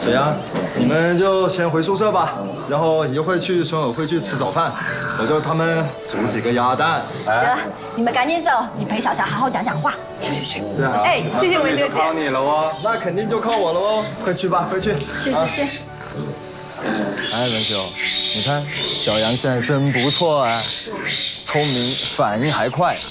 谁呀？你们就先回宿舍吧，然后一会儿去村委会去吃早饭，我叫他们煮几个鸭蛋。 得，你们赶紧走，你陪小乔好好讲讲话。去。 对啊。 哎，谢谢文学姐。 靠你了哦。 那肯定就靠我了哦，快去吧，快去。 谢。 哎，文兄，你看小杨现在真不错啊，聪明，反应还快。